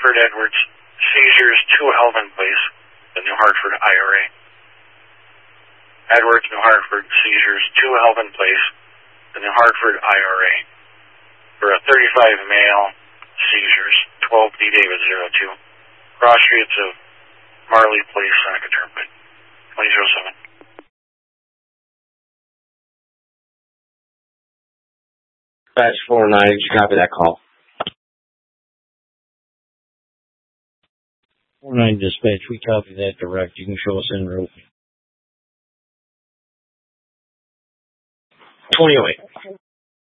Hartford Edwards, seizures 2 Elvin Place, the New Hartford IRA. Edwards, New Hartford, seizures 2 Elvin Place, the New Hartford IRA. For a 35 male, seizures 12 D. David 02. Cross streets of Marley Place, Seneca Turnpike, 2007. Dispatch 49, did you copy that call? 49 dispatch, we copy that direct. You can show us en route. 2008.